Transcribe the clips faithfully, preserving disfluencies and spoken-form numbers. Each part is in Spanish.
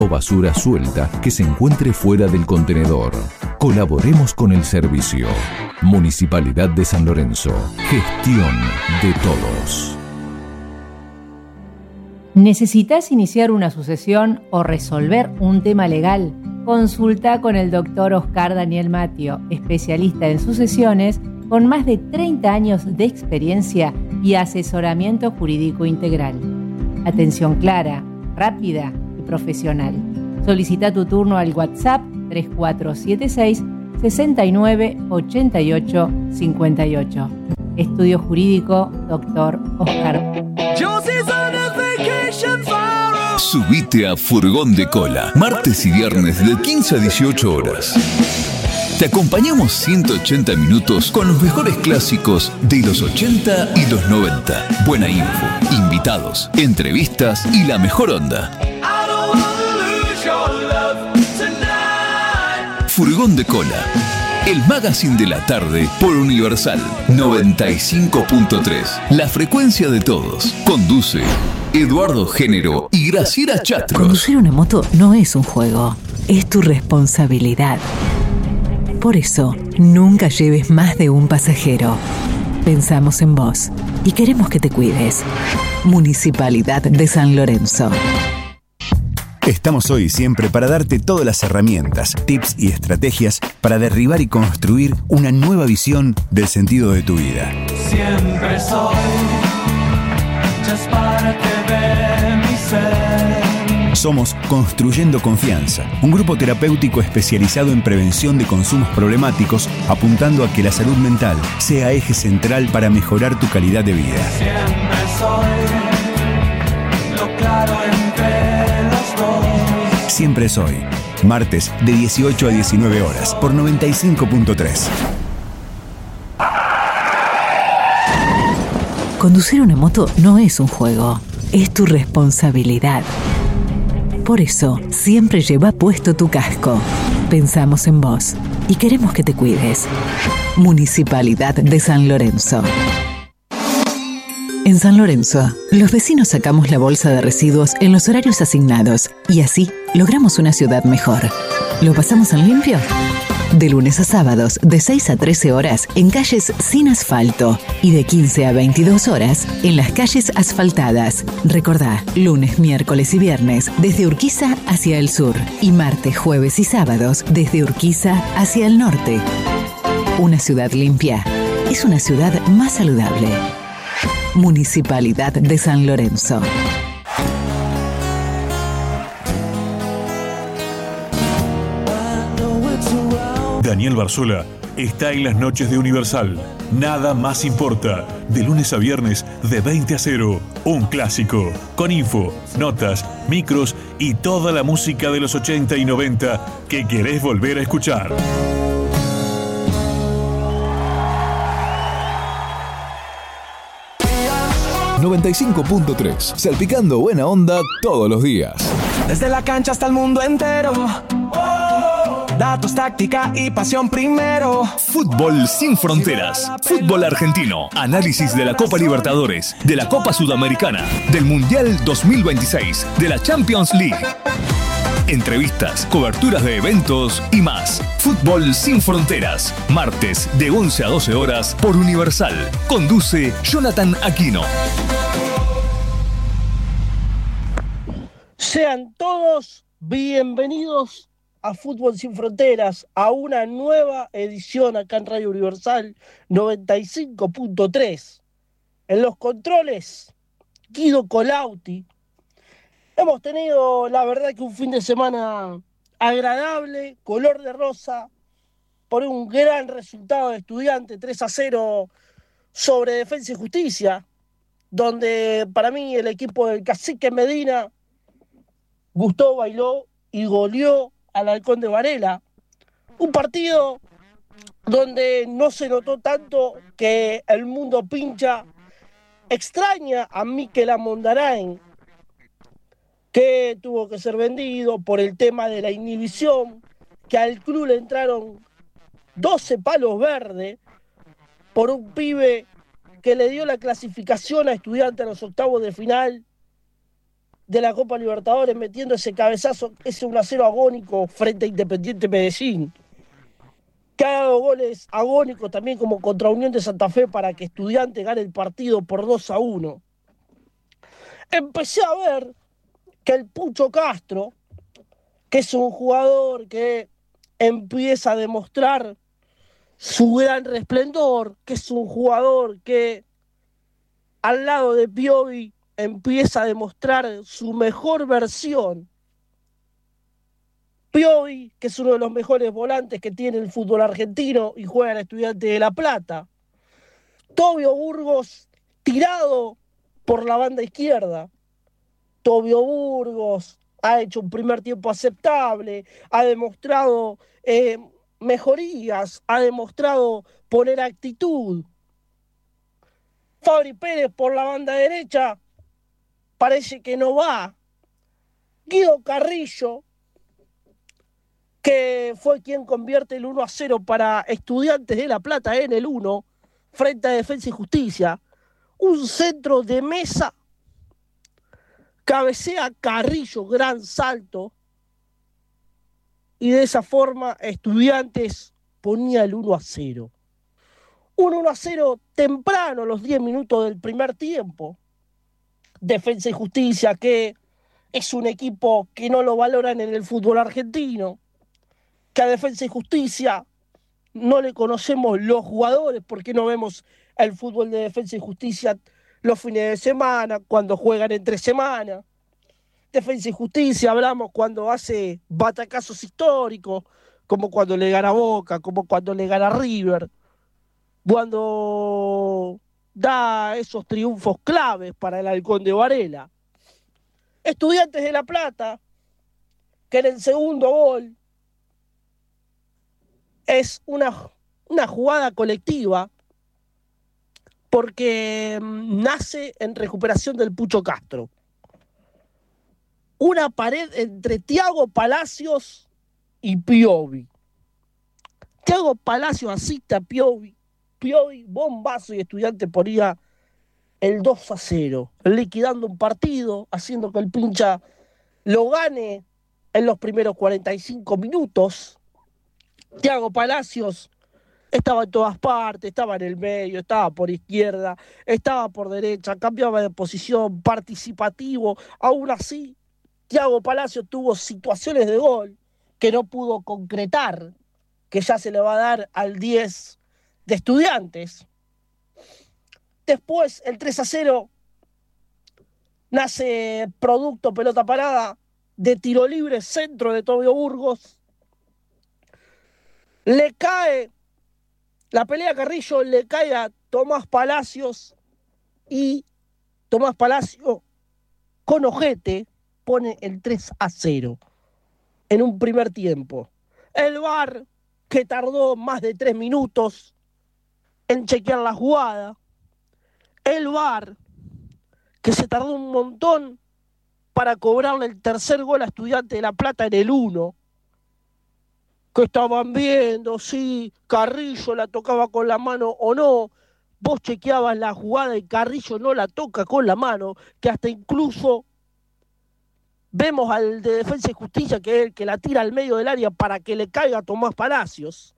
o basura suelta que se encuentre fuera del contenedor. Colaboremos con el servicio. Municipalidad de San Lorenzo. Gestión de todos. ¿Necesitas iniciar una sucesión o resolver un tema legal? Consulta con el doctor Oscar Daniel Matio, especialista en sucesiones con más de treinta años de experiencia y asesoramiento jurídico integral. Atención clara, rápida y profesional. Solicita tu turno al WhatsApp tres cuatro siete seis, seis nueve, ocho ocho cinco ocho. Estudio Jurídico, doctor Oscar. Subite a Furgón de Cola, martes y viernes de quince a dieciocho horas. Te acompañamos ciento ochenta minutos con los mejores clásicos de los ochenta y los noventa. Buena info, invitados, entrevistas y la mejor onda. Furgón de Cola, el magazine de la tarde por Universal noventa y cinco punto tres. La frecuencia de todos. Conduce Eduardo Género y Graciela Chatros. Conducir una moto no es un juego, es tu responsabilidad. Por eso, nunca lleves más de un pasajero. Pensamos en vos y queremos que te cuides. Municipalidad de San Lorenzo. Estamos hoy y siempre para darte todas las herramientas, tips y estrategias para derribar y construir una nueva visión del sentido de tu vida. Siempre soy, just para que ve mi ser. Somos Construyendo Confianza, un grupo terapéutico especializado en prevención de consumos problemáticos, apuntando a que la salud mental sea eje central para mejorar tu calidad de vida. Siempre soy, lo claro entre los dos. Siempre soy, martes de dieciocho a diecinueve horas por noventa y cinco punto tres. Conducir una moto no es un juego, es tu responsabilidad. Por eso, siempre lleva puesto tu casco. Pensamos en vos y queremos que te cuides. Municipalidad de San Lorenzo. En San Lorenzo, los vecinos sacamos la bolsa de residuos en los horarios asignados y así logramos una ciudad mejor. ¿Lo pasamos en limpio? De lunes a sábados, de seis a trece horas, en calles sin asfalto. Y de quince a veintidós horas, en las calles asfaltadas. Recordá, lunes, miércoles y viernes, desde Urquiza hacia el sur. Y martes, jueves y sábados, desde Urquiza hacia el norte. Una ciudad limpia es una ciudad más saludable. Municipalidad de San Lorenzo. Daniel Barzola está en las noches de Universal. Nada más importa. De lunes a viernes, de veinte a cero. Un clásico. Con info, notas, micros y toda la música de los ochenta y noventa que querés volver a escuchar. noventa y cinco punto tres. Salpicando buena onda todos los días. Desde la cancha hasta el mundo entero. Datos, táctica y pasión primero. Fútbol sin fronteras. Fútbol argentino. Análisis de la Copa Libertadores, de la Copa Sudamericana, del Mundial dos mil veintiséis, de la Champions League. Entrevistas, coberturas de eventos y más. Fútbol sin fronteras. Martes de once a doce horas por Universal. Conduce Jonathan Aquino. Sean todos bienvenidos a Fútbol Sin Fronteras, a una nueva edición acá en Radio Universal noventa y cinco punto tres. En los controles, Guido Colauti. Hemos tenido, la verdad, que un fin de semana agradable, color de rosa, por un gran resultado de Estudiante, tres a cero sobre Defensa y Justicia, donde para mí el equipo del Cacique Medina gustó, bailó y goleó al Halcón de Varela. Un partido donde no se notó tanto que el mundo pincha extraña a Mikel Amondarain, que tuvo que ser vendido por el tema de la inhibición, que al club le entraron doce palos verdes por un pibe que le dio la clasificación a Estudiantes a los octavos de final de la Copa Libertadores, metiendo ese cabezazo, ese uno a cero agónico frente a Independiente Medellín. Que ha dado goles agónicos también como contra Unión de Santa Fe para que Estudiantes gane el partido por dos a uno. Empecé a ver que el Pucho Castro, que es un jugador que empieza a demostrar su gran resplendor, que es un jugador que al lado de Piovi empieza a demostrar su mejor versión. Piovi, que es uno de los mejores volantes que tiene el fútbol argentino y juega en Estudiantes de La Plata. Tobio Burgos, tirado por la banda izquierda. Tobio Burgos ha hecho un primer tiempo aceptable, ha demostrado eh, mejorías, ha demostrado poner actitud. Fabri Pérez por la banda derecha, parece que no va. Guido Carrillo, que fue quien convierte el uno a cero para Estudiantes de La Plata en el uno, frente a Defensa y Justicia. Un centro de Mesa, cabecea Carrillo, gran salto, y de esa forma Estudiantes ponía el uno a cero. Un uno a cero temprano, los diez minutos del primer tiempo. Defensa y Justicia, que es un equipo que no lo valoran en el fútbol argentino, que a Defensa y Justicia no le conocemos los jugadores porque no vemos el fútbol de Defensa y Justicia los fines de semana, cuando juegan entre semana. Defensa y Justicia hablamos cuando hace batacazos históricos, como cuando le gana Boca, como cuando le gana River, cuando da esos triunfos claves para el Halcón de Varela. Estudiantes de La Plata, que en el segundo gol es una, una jugada colectiva porque nace en recuperación del Pucho Castro. Una pared entre Thiago Palacios y Piovi. Thiago Palacios asista a Piovi. Piovi, bombazo, y Estudiante ponía el dos a cero, liquidando un partido, haciendo que el Pincha lo gane en los primeros cuarenta y cinco minutos. Thiago Palacios estaba en todas partes, estaba en el medio, estaba por izquierda, estaba por derecha, cambiaba de posición, participativo. Aún así, Thiago Palacios tuvo situaciones de gol que no pudo concretar, que ya se le va a dar al diez de Estudiantes. Después, el tres a cero nace producto pelota parada de tiro libre, centro de Tobio Burgos. Le cae, la pelea Carrillo le cae a Tomás Palacios y Tomás Palacios con ojete pone el tres a cero en un primer tiempo. El V A R, que tardó más de tres minutos en chequear la jugada. El V A R, que se tardó un montón para cobrarle el tercer gol a Estudiantes de La Plata en el uno. Que estaban viendo si Carrillo la tocaba con la mano o no. Vos chequeabas la jugada y Carrillo no la toca con la mano, que hasta incluso vemos al de Defensa y Justicia, que es el que la tira al medio del área para que le caiga a Tomás Palacios.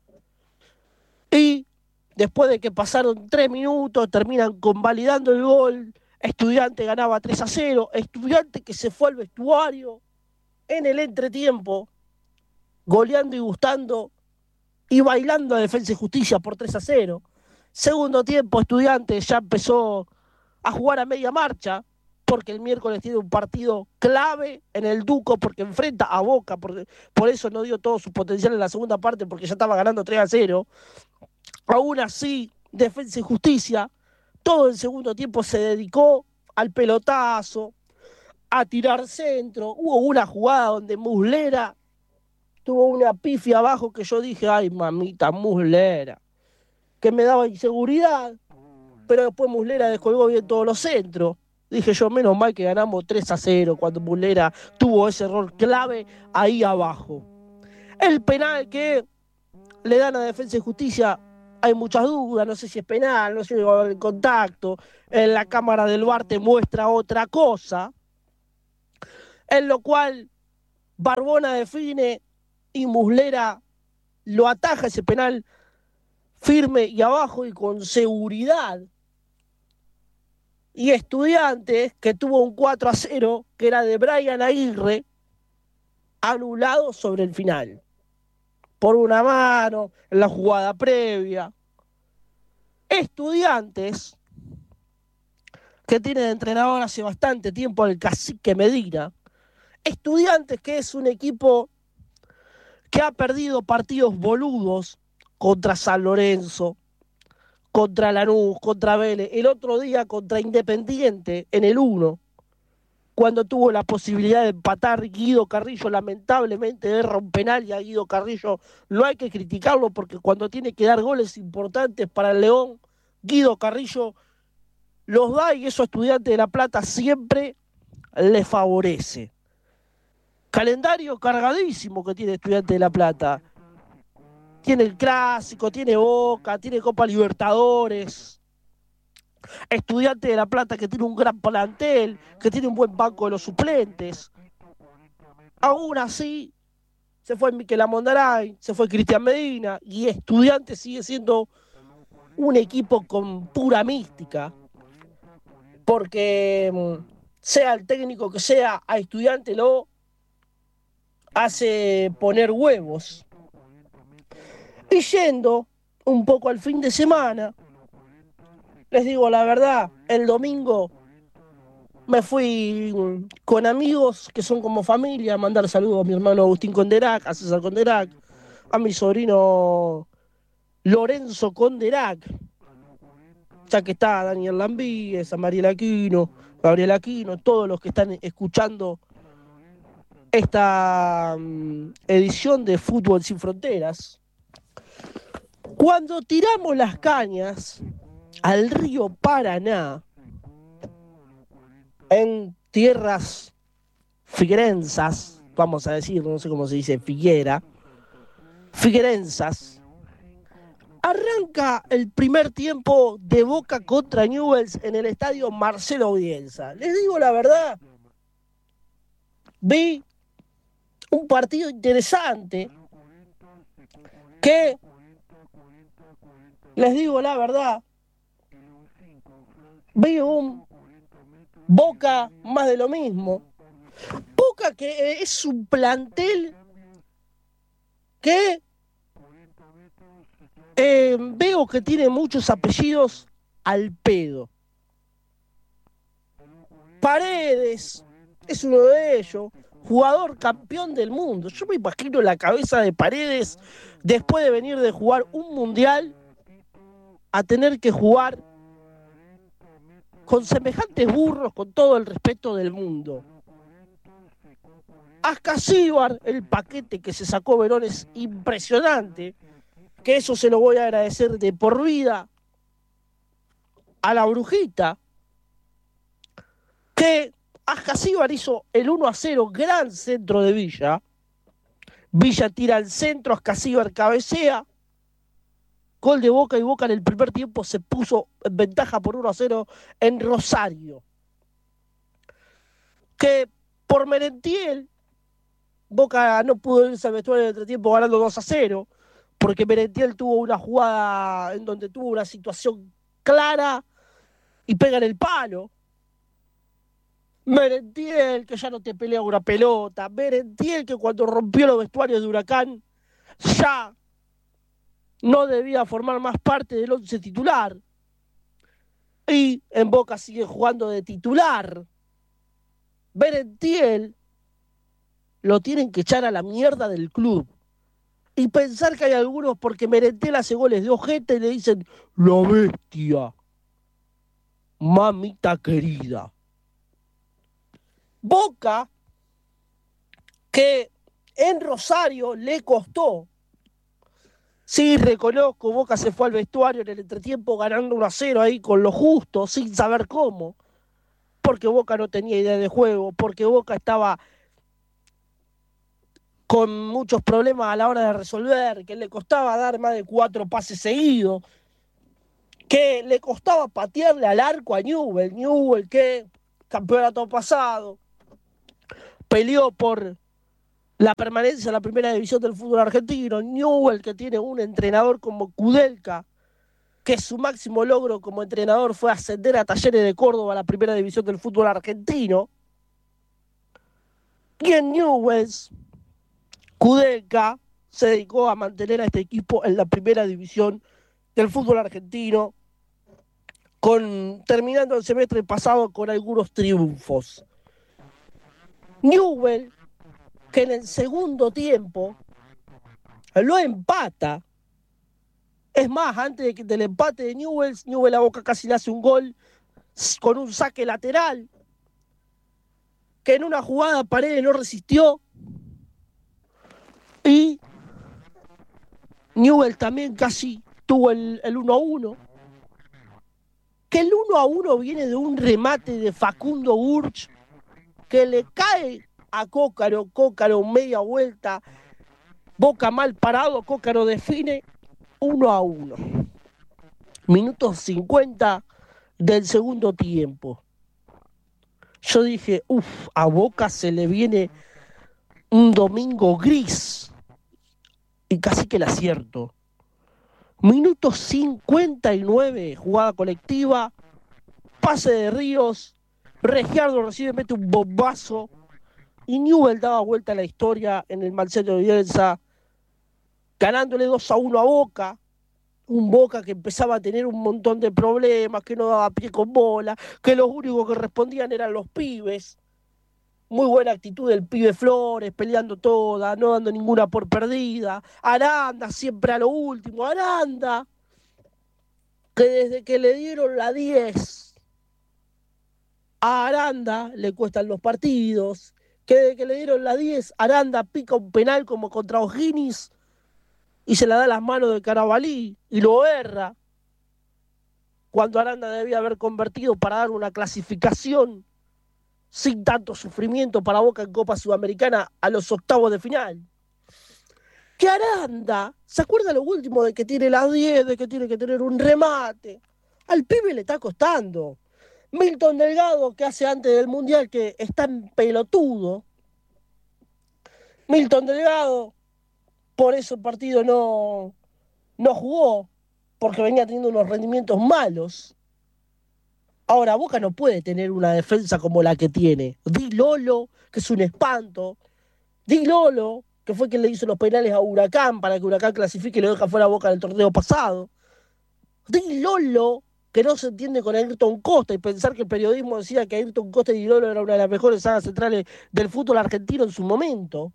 Y después de que pasaron tres minutos, terminan convalidando el gol. Estudiante ganaba tres a cero. Estudiante que se fue al vestuario en el entretiempo, goleando y gustando y bailando a Defensa y Justicia por tres a cero. Segundo tiempo, Estudiantes ya empezó a jugar a media marcha, porque el miércoles tiene un partido clave en el Duco, porque enfrenta a Boca, por, por eso no dio todo su potencial en la segunda parte, porque ya estaba ganando tres a cero. Aún así, Defensa y Justicia, todo el segundo tiempo se dedicó al pelotazo, a tirar centro. Hubo una jugada donde Muslera tuvo una pifia abajo que yo dije, ay mamita, Muslera, que me daba inseguridad, pero después Muslera descolgó bien todos los centros. Dije yo, menos mal que ganamos tres a cero cuando Muslera tuvo ese error clave ahí abajo. El penal que le dan a Defensa y Justicia, hay muchas dudas, no sé si es penal, no sé si va a haber contacto, en la cámara del V A R te muestra otra cosa, en lo cual Barbona define y Muslera lo ataja ese penal firme y abajo y con seguridad. Y Estudiantes, que tuvo un cuatro a cero, que era de Brian Aguirre, anulado sobre el final. Por una mano, en la jugada previa. Estudiantes, que tiene de entrenador hace bastante tiempo al Cacique Medina. Estudiantes, que es un equipo que ha perdido partidos boludos contra San Lorenzo, contra Lanús, contra Vélez, el otro día contra Independiente en el uno, cuando tuvo la posibilidad de empatar. Guido Carrillo lamentablemente erra un penal, y a Guido Carrillo no hay que criticarlo porque cuando tiene que dar goles importantes para el León, Guido Carrillo los da, y eso a Estudiantes de La Plata siempre le favorece. Calendario cargadísimo que tiene Estudiantes de La Plata. Tiene el Clásico, tiene Boca, tiene Copa Libertadores. Estudiantes de La Plata, que tiene un gran plantel, que tiene un buen banco de los suplentes. Aún así, se fue Miquel Amondaray, se fue Cristian Medina, y Estudiantes sigue siendo un equipo con pura mística. Porque sea el técnico que sea, a Estudiantes lo hace poner huevos. Y yendo un poco al fin de semana, les digo la verdad, el domingo me fui con amigos que son como familia a mandar saludos a mi hermano Agustín Conderac, a César Conderac, a mi sobrino Lorenzo Conderac, ya que está Daniel Lambíes, a Mariel Aquino, Gabriel Aquino, todos los que están escuchando esta um, edición de Fútbol Sin Fronteras. Cuando tiramos las cañas al río Paraná, en tierras figuerensas, vamos a decir, no sé cómo se dice, Figuera, figuerensas, arranca el primer tiempo de Boca contra Newell's en el estadio Marcelo Bielsa. Les digo la verdad, vi un partido interesante que, les digo la verdad, vi un Boca más de lo mismo. Boca que es un plantel que eh, veo que tiene muchos apellidos al pedo. Paredes es uno de ellos, jugador campeón del mundo. Yo me imagino la cabeza de Paredes después de venir de jugar un mundial a tener que jugar con semejantes burros, con todo el respeto del mundo. Ascasíbar, el paquete que se sacó Verón es impresionante, que eso se lo voy a agradecer de por vida a la Brujita, que Ascasíbar hizo el uno a cero, gran centro de Villa. Villa tira al centro, Ascasíbar cabecea, gol de Boca, y Boca en el primer tiempo se puso en ventaja por uno a cero en Rosario. Que por Merentiel, Boca no pudo irse al vestuario en el entretiempo ganando dos a cero, porque Merentiel tuvo una jugada en donde tuvo una situación clara y pega en el palo. Merentiel, que ya no te pelea una pelota. Merentiel, que cuando rompió los vestuarios de Huracán ya no debía formar más parte del once titular. Y en Boca sigue jugando de titular. Merentiel lo tienen que echar a la mierda del club. Y pensar que hay algunos, porque Merentiel hace goles de ojete, y le dicen, la bestia. Mamita querida. Boca, que en Rosario le costó. Sí, reconozco, Boca se fue al vestuario en el entretiempo ganando uno a cero ahí con lo justo, sin saber cómo. Porque Boca no tenía idea de juego, porque Boca estaba con muchos problemas a la hora de resolver, que le costaba dar más de cuatro pases seguidos, que le costaba patearle al arco a Newell, Newell que campeonato pasado, peleó por la permanencia en la primera división del fútbol argentino. Newell's, que tiene un entrenador como Kudelka, que su máximo logro como entrenador fue ascender a Talleres de Córdoba a la primera división del fútbol argentino. Y en Newell's, Kudelka se dedicó a mantener a este equipo en la primera división del fútbol argentino, con, terminando el semestre pasado con algunos triunfos. Newell's, que en el segundo tiempo lo empata. Es más, antes de, del empate de Newell's, Newell's a Boca casi le hace un gol con un saque lateral, que en una jugada Paredes no resistió. Y Newell's también casi tuvo el, el uno a uno. Que el uno a uno viene de un remate de Facundo Urch, que le cae a Cócaro, Cócaro media vuelta, Boca mal parado, Cócaro define uno a uno. Minuto cincuenta del segundo tiempo. Yo dije, uff, a Boca se le viene un domingo gris. Y casi que el acierto. Minuto cincuenta y nueve, jugada colectiva, pase de Ríos, Regiardo recibe, mete un bombazo, y Newell's daba vuelta a la historia en el Marcelo Bielsa, ganándole dos a uno a Boca. Un Boca que empezaba a tener un montón de problemas, que no daba pie con bola, que los únicos que respondían eran los pibes. Muy buena actitud del pibe Flores, peleando toda, no dando ninguna por perdida. Aranda siempre a lo último. Aranda, que desde que le dieron la diez a Aranda le cuestan los partidos. Que desde que le dieron la diez, Aranda pica un penal como contra O'Higgins y se la da a las manos de Carabalí y lo erra, cuando Aranda debía haber convertido para dar una clasificación sin tanto sufrimiento para Boca en Copa Sudamericana a los octavos de final. Que Aranda, ¿se acuerda lo último de que tiene las diez, de que tiene que tener un remate? Al pibe le está costando. Milton Delgado, que hace antes del Mundial, que está en pelotudo. Milton Delgado, por eso el partido no, no jugó, porque venía teniendo unos rendimientos malos. Ahora, Boca no puede tener una defensa como la que tiene. Di Lolo, que es un espanto. Di Lolo, que fue quien le hizo los penales a Huracán para que Huracán clasifique y lo deja fuera a Boca en el torneo pasado. Di Lolo, que no se entiende con Ayrton Costa, y pensar que el periodismo decía que Ayrton Costa y Di Lolo era una de las mejores sagas centrales del fútbol argentino en su momento.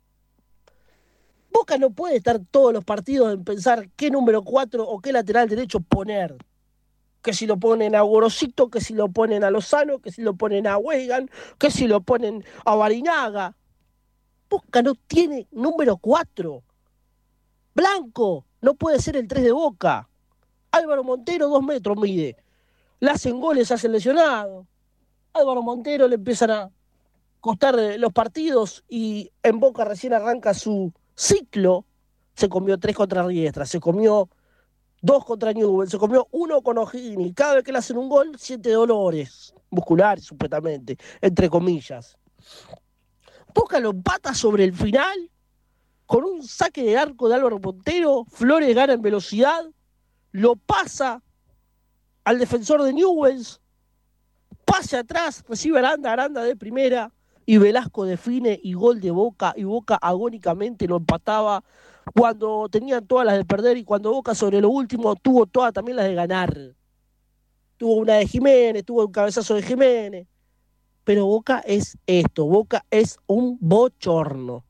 Boca no puede estar todos los partidos en pensar qué número cuatro o qué lateral derecho poner. Que si lo ponen a Gorosito, que si lo ponen a Lozano, que si lo ponen a Weigan, que si lo ponen a Barinaga. Boca no tiene número cuatro. Blanco no puede ser el tres de Boca. Álvaro Montero, dos metros mide. Le hacen goles, se hacen lesionado. Álvaro Montero le empiezan a costar los partidos y en Boca recién arranca su ciclo. Se comió tres contra Riestra, se comió dos contra Newell's, se comió uno con O'Higgins. Cada vez que le hacen un gol, siente dolores musculares, supuestamente, entre comillas. Boca lo empata sobre el final, con un saque de arco de Álvaro Montero. Flores gana en velocidad, lo pasa al defensor de Newell's, pase atrás, recibe Aranda, Aranda de primera, y Velasco define, y gol de Boca, y Boca agónicamente lo empataba cuando tenían todas las de perder, y cuando Boca sobre lo último tuvo todas también las de ganar. Tuvo una de Jiménez, tuvo un cabezazo de Jiménez, pero Boca es esto, Boca es un bochorno.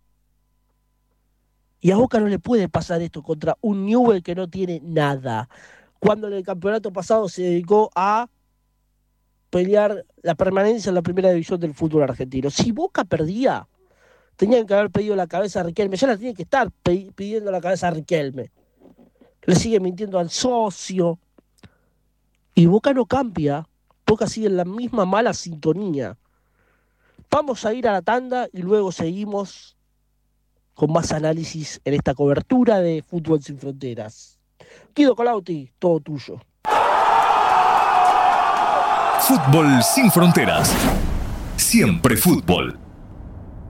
Y a Boca no le puede pasar esto contra un Newell's que no tiene nada. Cuando en el campeonato pasado se dedicó a pelear la permanencia en la primera división del fútbol argentino. Si Boca perdía, tenían que haber pedido la cabeza a Riquelme. Ya la tienen que estar pidiendo la cabeza a Riquelme. Le sigue mintiendo al socio. Y Boca no cambia. Boca sigue en la misma mala sintonía. Vamos a ir a la tanda y luego seguimos con más análisis en esta cobertura de Fútbol Sin Fronteras. Guido Colauti, todo tuyo. Fútbol Sin Fronteras. Siempre fútbol.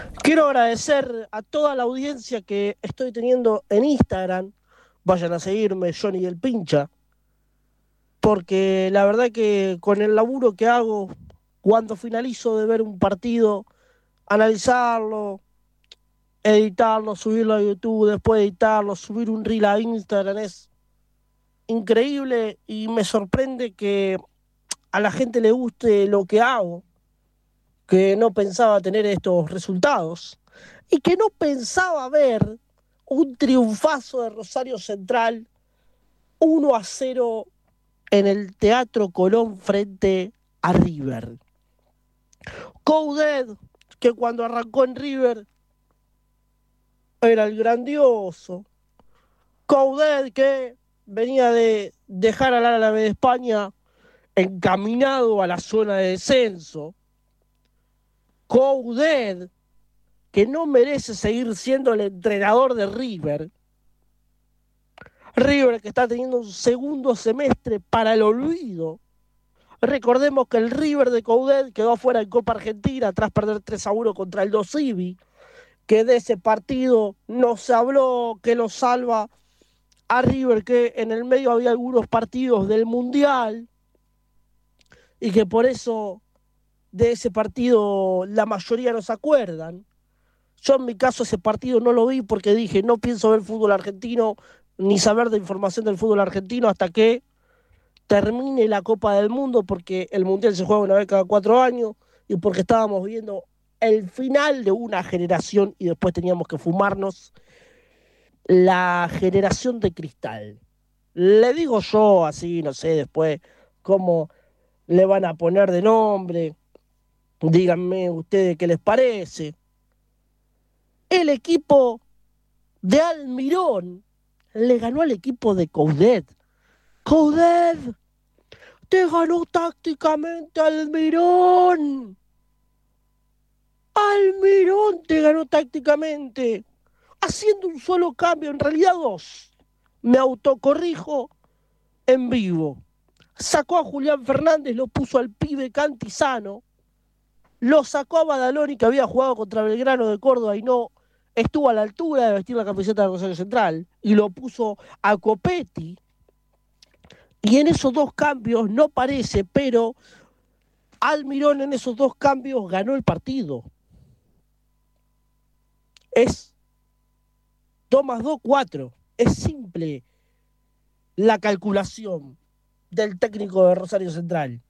Quiero agradecer a toda la audiencia que estoy teniendo en Instagram. Vayan a seguirme, Johnny del Pincha. Porque la verdad que con el laburo que hago, cuando finalizo de ver un partido, analizarlo, editarlo, subirlo a YouTube, después editarlo, subir un reel a Instagram, es increíble y me sorprende que a la gente le guste lo que hago, que no pensaba tener estos resultados y que no pensaba ver un triunfazo de Rosario Central uno a cero en el Teatro Colón frente a River. Coudet, que cuando arrancó en River era el grandioso. Coudet, que venía de dejar al Árabe de España encaminado a la zona de descenso. Coudet, que no merece seguir siendo el entrenador de River. River, que está teniendo un segundo semestre para el olvido. Recordemos que el River de Coudet quedó fuera en Copa Argentina tras perder tres a uno contra el Dosivi, que de ese partido no se habló, que lo salva a River, que en el medio había algunos partidos del Mundial y que por eso de ese partido la mayoría no se acuerdan. Yo en mi caso ese partido no lo vi porque dije no pienso ver fútbol argentino ni saber de información del fútbol argentino hasta que termine la Copa del Mundo, porque el Mundial se juega una vez cada cuatro años y porque estábamos viendo el final de una generación y después teníamos que fumarnos la generación de cristal. Le digo yo así, no sé, después cómo le van a poner de nombre. Díganme ustedes qué les parece. El equipo de Almirón le ganó al equipo de Coudet. Coudet te ganó tácticamente Almirón. Almirón te ganó tácticamente, haciendo un solo cambio, en realidad dos. Me autocorrijo en vivo. Sacó a Julián Fernández, lo puso al pibe Cantizano, lo sacó a Badaloni, que había jugado contra Belgrano de Córdoba y no estuvo a la altura de vestir la camiseta de Rosario Central, y lo puso a Copetti. Y en esos dos cambios no parece, pero Almirón en esos dos cambios ganó el partido. Es dos más dos, cuatro. Es simple la calculación del técnico de Rosario Central.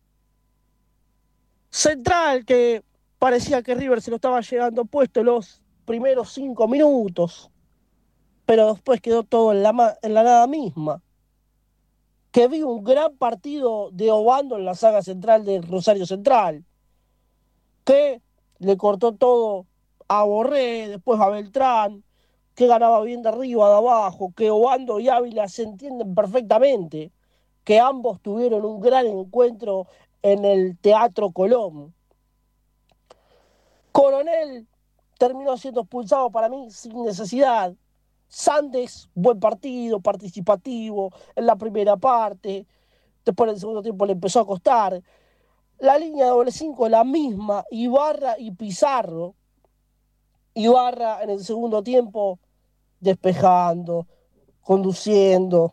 Central que parecía que River se lo estaba llegando puesto los primeros cinco minutos, pero después quedó todo en la, en la nada misma. Que vi un gran partido de Obando en la saga central de Rosario Central, que le cortó todo a Borré, después a Beltrán, que ganaba bien de arriba, de abajo, que Obando y Ávila se entienden perfectamente, que ambos tuvieron un gran encuentro en el Teatro Colón. Coronel terminó siendo expulsado para mí sin necesidad. Sandes, buen partido, participativo en la primera parte, después en el segundo tiempo le empezó a costar. La línea doble cinco la misma, Ibarra y Pizarro. Ibarra en el segundo tiempo despejando, conduciendo,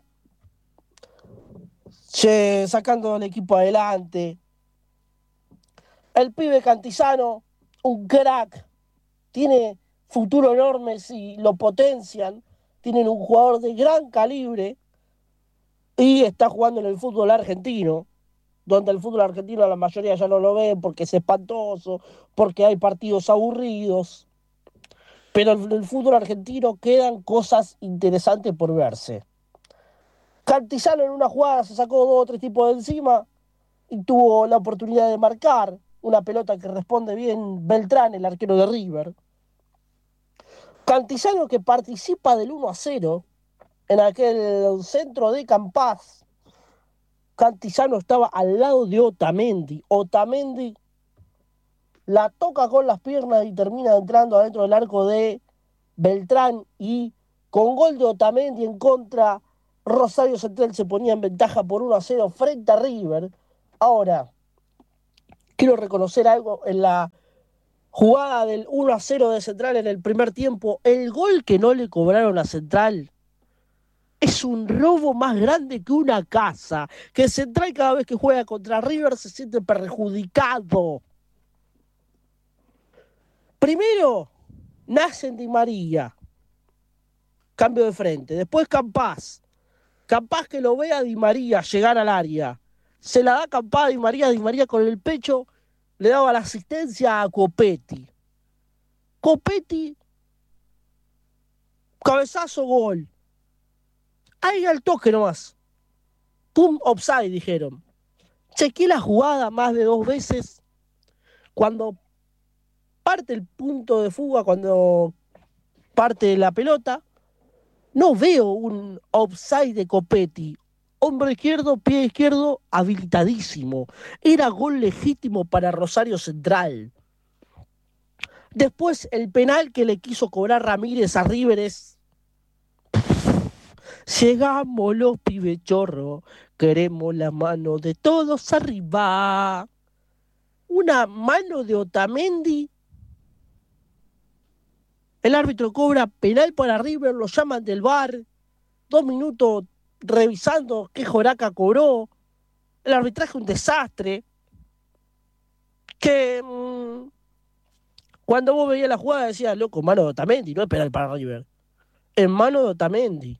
che, sacando al equipo adelante. El pibe Cantizano, un crack, tiene futuro enorme si lo potencian. Tienen un jugador de gran calibre y está jugando en el fútbol argentino, donde el fútbol argentino la mayoría ya no lo ve porque es espantoso, porque hay partidos aburridos. Pero en el fútbol argentino quedan cosas interesantes por verse. Cantizano en una jugada se sacó dos o tres tipos de encima y tuvo la oportunidad de marcar una pelota que responde bien Beltrán, el arquero de River. Cantizano que participa del uno a cero en aquel centro de Campaz. Cantizano estaba al lado de Otamendi. Otamendi la toca con las piernas y termina entrando adentro del arco de Beltrán, y con gol de Otamendi en contra, Rosario Central se ponía en ventaja por uno a cero frente a River. Ahora, quiero reconocer algo en la Jugada del uno a cero de Central en el primer tiempo. El gol que no le cobraron a Central es un robo más grande que una casa. Que Central cada vez que juega contra River se siente perjudicado. Primero, nace Di María. Cambio de frente. Después Campás. Campás que lo ve a Di María llegar al área. Se la da Campás a Di María. Di María con el pecho le daba la asistencia a Copetti. Copetti, cabezazo, gol. Ahí al toque nomás. Pum, offside, dijeron. Chequé la jugada más de dos veces. Cuando parte el punto de fuga, cuando parte la pelota, no veo un offside de Copetti. Hombro izquierdo, pie izquierdo, habilitadísimo. Era gol legítimo para Rosario Central. Después, el penal que le quiso cobrar Ramírez a River es... Llegamos los pibechorros, queremos la mano de todos arriba. Una mano de Otamendi. El árbitro cobra penal para River, lo llaman del V A R. Dos minutos revisando qué joraca cobró. El arbitraje un desastre. Que mmm, cuando vos veías la jugada decías, loco, mano de Otamendi, no es penal para River. En mano de Otamendi.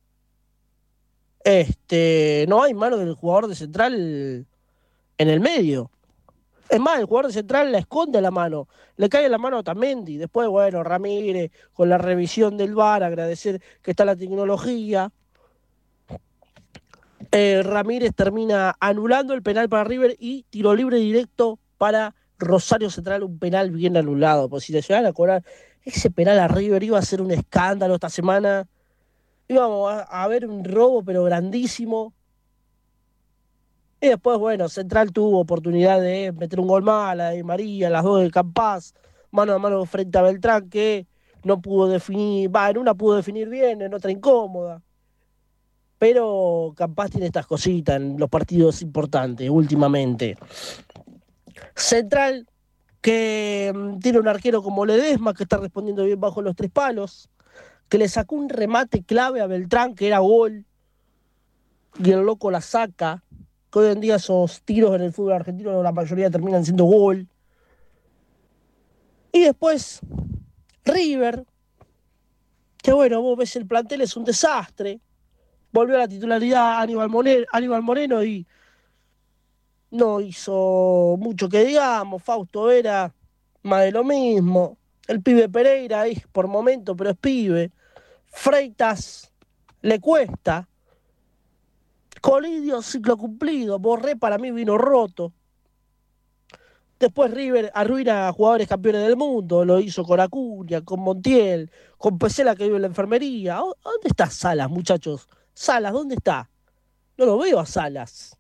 Este, no hay mano del jugador de Central en el medio. Es más, el jugador de Central la esconde la mano. Le cae la mano a Otamendi. Después, bueno, Ramírez, con la revisión del V A R, agradecer que está la tecnología. Eh, Ramírez termina anulando el penal para River y tiro libre directo para Rosario Central, un penal bien anulado. Pues si le llegaran a cobrar ese penal a River, iba a ser un escándalo esta semana. Íbamos a, a ver un robo, pero grandísimo. Y después, bueno, Central tuvo oportunidad de meter un gol más, la de María, las dos de Campás, mano a mano frente a Beltrán, que no pudo definir, va, en una pudo definir bien, en otra incómoda. Pero Campás tiene estas cositas en los partidos importantes últimamente. Central, que tiene un arquero como Ledesma, que está respondiendo bien bajo los tres palos, que le sacó un remate clave a Beltrán, que era gol, y el loco la saca, que hoy en día esos tiros en el fútbol argentino la mayoría terminan siendo gol. Y después, River, que bueno, vos ves el plantel, es un desastre. Volvió a la titularidad Aníbal Moreno, Aníbal Moreno y no hizo mucho que digamos. Fausto Vera, más de lo mismo. El pibe Pereira, ahí por momento, pero es pibe. Freitas, le cuesta. Colidio, ciclo cumplido. Borré, para mí vino roto. Después River arruina a jugadores campeones del mundo. Lo hizo con Acuña, con Montiel, con Pesela, que vive en la enfermería. ¿Dónde está Salas, muchachos? Salas, ¿dónde está? No lo veo a Salas.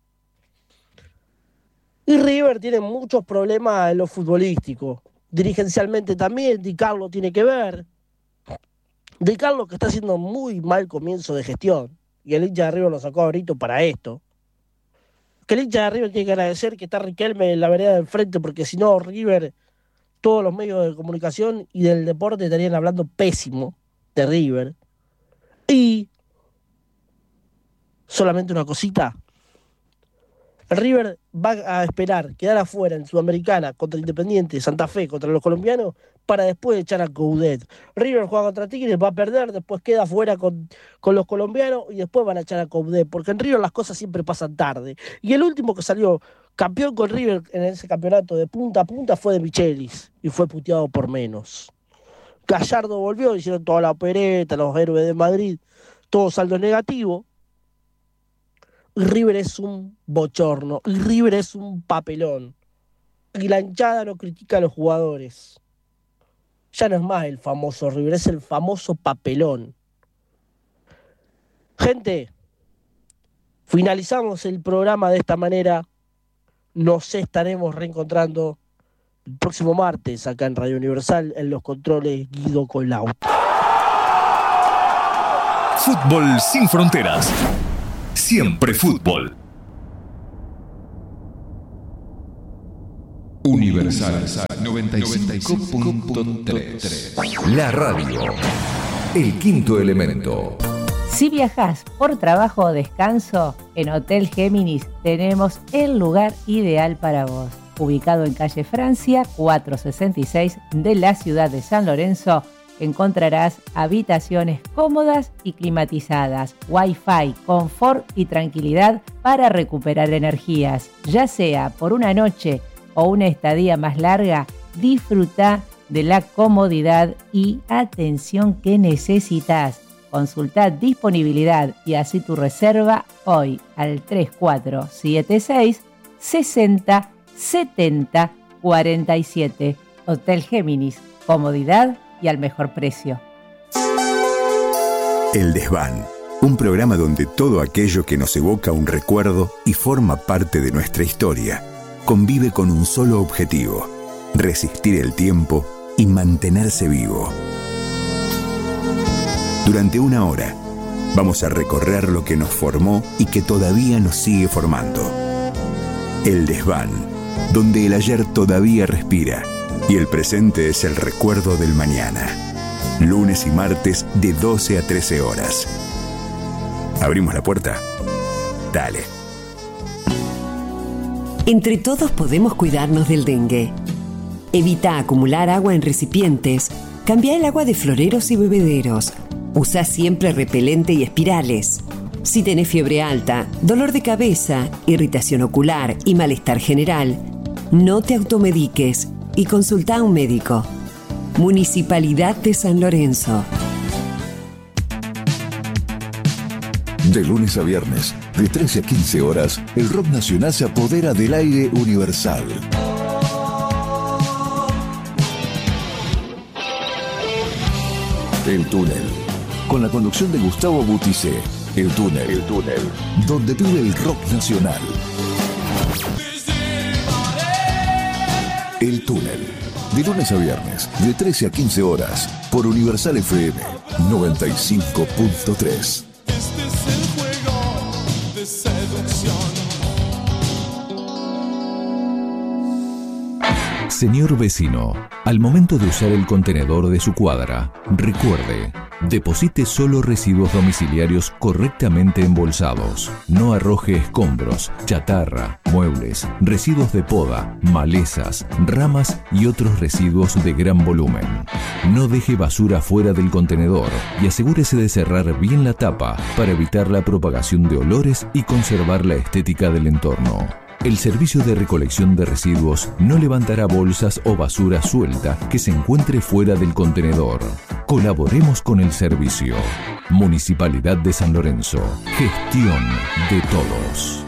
Y River tiene muchos problemas en lo futbolístico. Dirigencialmente también, Di Carlo tiene que ver. Di Carlo que está haciendo muy mal comienzo de gestión. Y el hincha de River lo sacó a Brito para esto. Que el hincha de River tiene que agradecer que está Riquelme en la vereda del frente, porque si no, River, todos los medios de comunicación y del deporte estarían hablando pésimo de River. Y solamente una cosita. El River va a esperar quedar afuera en Sudamericana contra Independiente, Santa Fe, contra los colombianos, para después echar a Coudet. River juega contra Tigres, va a perder, después queda afuera con, con los colombianos y después van a echar a Coudet, porque en River las cosas siempre pasan tarde. Y el último que salió campeón con River en ese campeonato de punta a punta fue de Michelis y fue puteado por menos. Gallardo volvió, hicieron toda la opereta, los héroes de Madrid, todo saldo negativo. River es un bochorno, y River es un papelón. Y la hinchada no critica a los jugadores. Ya no es más el famoso River, es el famoso papelón. Gente, finalizamos el programa de esta manera. Nos estaremos reencontrando el próximo martes acá en Radio Universal, en los controles Guido Colau. Fútbol sin fronteras. Siempre fútbol. Universal. Universal noventa y cinco punto tres. La radio. El quinto elemento. Si viajás por trabajo o descanso, en Hotel Géminis tenemos el lugar ideal para vos. Ubicado en calle Francia, cuatrocientos sesenta y seis de la ciudad de San Lorenzo, encontrarás habitaciones cómodas y climatizadas, Wi-Fi, confort y tranquilidad para recuperar energías. Ya sea por una noche o una estadía más larga, disfruta de la comodidad y atención que necesitas. Consulta disponibilidad y así tu reserva hoy al tres cuatro siete seis, sesenta, setenta, cuarenta y siete. Hotel Géminis, comodidad y al mejor precio. El Desván, un programa donde todo aquello que nos evoca un recuerdo y forma parte de nuestra historia, convive con un solo objetivo: resistir el tiempo y mantenerse vivo. Durante una hora, vamos a recorrer lo que nos formó y que todavía nos sigue formando. El Desván, donde el ayer todavía respira y el presente es el recuerdo del mañana. Lunes y martes de doce a trece horas. ¿Abrimos la puerta? Dale. Entre todos podemos cuidarnos del dengue. Evita acumular agua en recipientes. Cambia el agua de floreros y bebederos. Usa siempre repelente y espirales. Si tenés fiebre alta, dolor de cabeza, irritación ocular y malestar general, no te automediques y consulta a un médico. Municipalidad de San Lorenzo. De lunes a viernes, de trece a quince horas, el rock nacional se apodera del aire universal. El Túnel, con la conducción de Gustavo Butticé. El Túnel, el Túnel, donde vive el rock nacional. El Túnel, de lunes a viernes, de trece a quince horas, por Universal F M noventa y cinco punto tres. Este es el juego de seducción. Señor vecino, al momento de usar el contenedor de su cuadra, recuerde, deposite solo residuos domiciliarios correctamente embolsados. No arroje escombros, chatarra, muebles, residuos de poda, malezas, ramas y otros residuos de gran volumen. No deje basura fuera del contenedor y asegúrese de cerrar bien la tapa para evitar la propagación de olores y conservar la estética del entorno. El servicio de recolección de residuos no levantará bolsas o basura suelta que se encuentre fuera del contenedor. Colaboremos con el servicio. Municipalidad de San Lorenzo. Gestión de todos.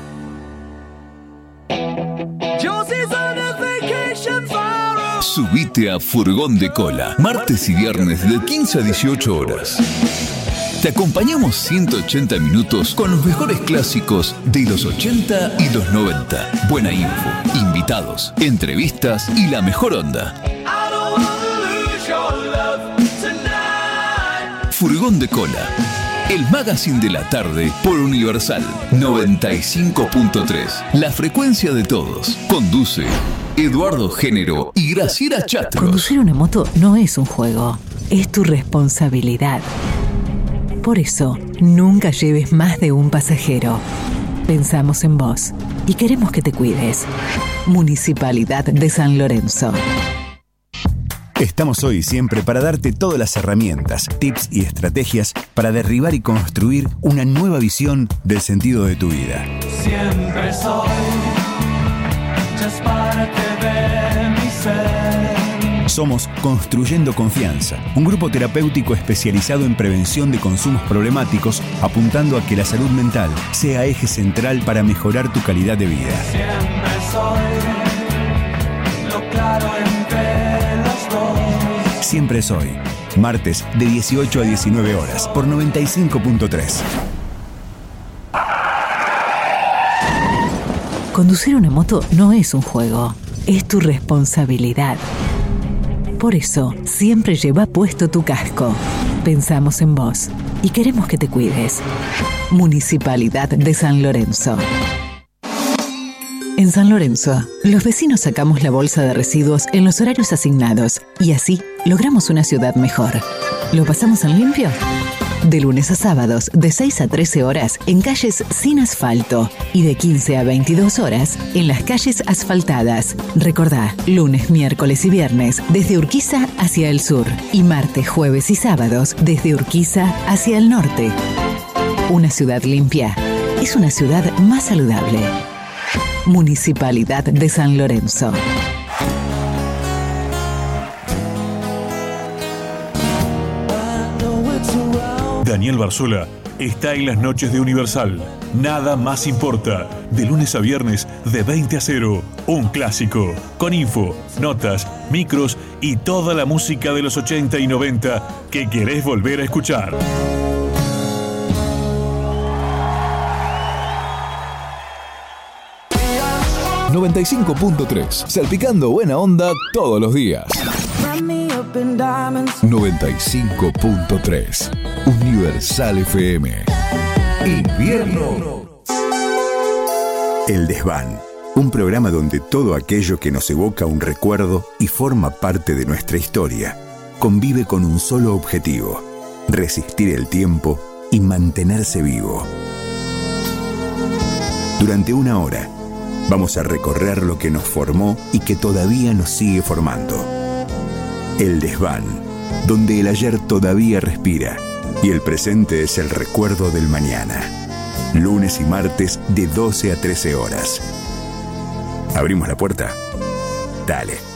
Subite a Furgón de Cola, martes y viernes de quince a dieciocho horas. Te acompañamos ciento ochenta minutos con los mejores clásicos de los ochenta y los noventa. Buena info, invitados, entrevistas y la mejor onda. Furgón de Cola, el magazine de la tarde por Universal noventa y cinco punto tres. La frecuencia de todos. Conduce Eduardo Género y Graciela Chatros. Conducir una moto no es un juego, es tu responsabilidad. Por eso, nunca lleves más de un pasajero. Pensamos en vos y queremos que te cuides. Municipalidad de San Lorenzo. Estamos hoy y siempre para darte todas las herramientas, tips y estrategias para derribar y construir una nueva visión del sentido de tu vida. Siempre soy, ya es parte de mi ser. Somos Construyendo Confianza, un grupo terapéutico especializado en prevención de consumos problemáticos, apuntando a que la salud mental sea eje central para mejorar tu calidad de vida. Siempre soy lo claro entre los dos. Siempre soy. Martes de dieciocho a diecinueve horas por noventa y cinco punto tres. Conducir una moto no es un juego, es tu responsabilidad. Por eso, siempre lleva puesto tu casco. Pensamos en vos y queremos que te cuides. Municipalidad de San Lorenzo. En En San Lorenzo, los vecinos sacamos la bolsa de residuos en los horarios asignados y así logramos una ciudad mejor. ¿Lo pasamos en limpio? De lunes a sábados, de seis a trece horas, en calles sin asfalto y de quince a veintidós horas, en las calles asfaltadas. Recordá, lunes, miércoles y viernes, desde Urquiza hacia el sur y martes, jueves y sábados, desde Urquiza hacia el norte. Una ciudad limpia es una ciudad más saludable. Municipalidad de San Lorenzo. Daniel Barzola está en las noches de Universal. Nada más importa. De lunes a viernes, de veinte a cero. Un clásico. Con info, notas, micros y toda la música de los ochenta y noventa que querés volver a escuchar. noventa y cinco punto tres. Salpicando buena onda todos los días. noventa y cinco punto tres. Universal F M. Invierno. El Desván. Un programa donde todo aquello que nos evoca un recuerdo y forma parte de nuestra historia convive con un solo objetivo: resistir el tiempo y mantenerse vivo. Durante una hora vamos a recorrer lo que nos formó y que todavía nos sigue formando. El Desván, donde el ayer todavía respira y el presente es el recuerdo del mañana. Lunes y martes de doce a trece horas. ¿Abrimos la puerta? Dale.